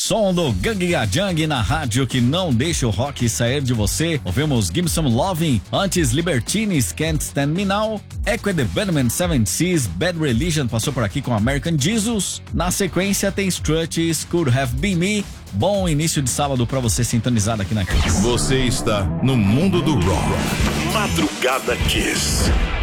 Som do Gang Jang na rádio que não deixa o rock sair de você. Ouvimos Gibson Loving, antes Libertines, Can't Stand Me Now, Echo the Venom, Seven Seas, Bad Religion passou por aqui com American Jesus. Na sequência tem Struts, Could Have Been Me. Bom início de sábado pra você sintonizado aqui na Kiss. Você está no mundo do rock. Madrugada Kiss.